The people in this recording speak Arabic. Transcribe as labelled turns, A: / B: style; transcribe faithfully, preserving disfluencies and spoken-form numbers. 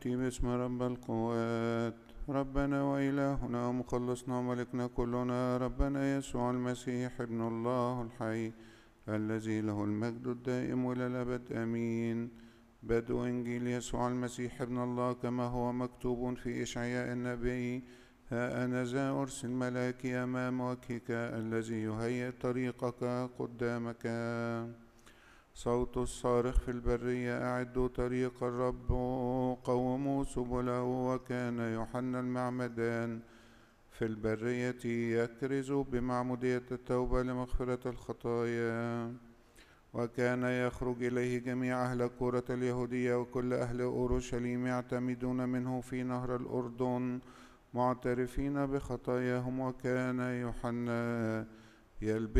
A: نأتي باسم رب القوات ربنا وإلهنا ومخلصنا وملكنا كلنا ربنا يسوع المسيح ابن الله الحي الذي له المجد الدائم إلى الأبد آمين. بدء إنجيل يسوع المسيح ابن الله كما هو مكتوب في إشعياء النبي: ها أنا ذا أرسل ملاكي أمام وجهك الذي يهيئ طريقك قدامك. صوت الصارخ في البرية: أعدوا طريق الرب قوموا سبله. وكان يوحنا المعمدان في البرية يكرز بمعمودية التوبة لمغفرة الخطايا. وكان يخرج إليه جميع أهل القرى اليهودية وكل أهل أورشليم يعتمدون منه في نهر الأردن معترفين بخطاياهم. وكان يوحنا يلبس